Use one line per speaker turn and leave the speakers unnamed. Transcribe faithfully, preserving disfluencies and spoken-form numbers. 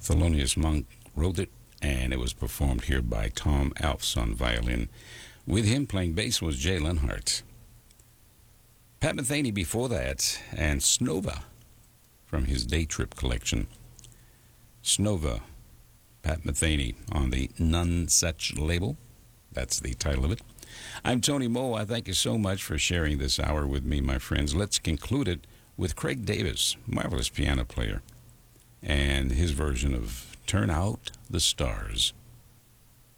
Thelonious Monk wrote it, and it was performed here by Tom Alves on violin. With him playing bass was Jay Lenhart. Pat Metheny before that, and Snova from his Day Trip collection. Snova, Pat Metheny on the None Such label. That's the title of it. I'm Tony Moe. I thank you so much for sharing this hour with me, my friends. Let's conclude it with Craig Davis, marvelous piano player, and his version of Turn Out the Stars.